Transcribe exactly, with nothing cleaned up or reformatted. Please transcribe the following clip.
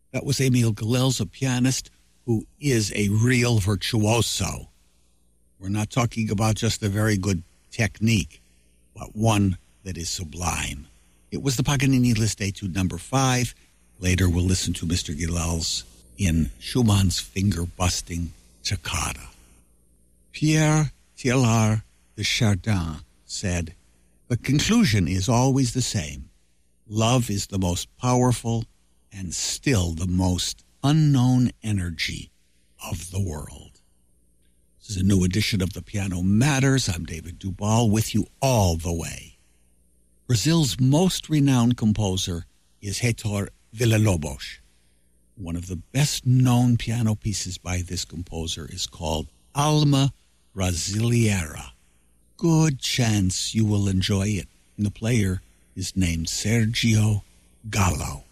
That was Emil Galels, a pianist who is a real virtuoso. We're not talking about just a very good technique, but one that is sublime. It was the Paganini List Etude number five. Later we'll listen to Mister Galels in Schumann's finger-busting toccata. Pierre Teilhard de Chardin said, "The conclusion is always the same. Love is the most powerful and still the most unknown energy of the world." This is a new edition of The Piano Matters. I'm David Duvall with you all the way. Brazil's most renowned composer is Heitor Villa-Lobos. One of the best-known piano pieces by this composer is called Alma Brasileira. Good chance you will enjoy it. And the player is named Sergio Gallo.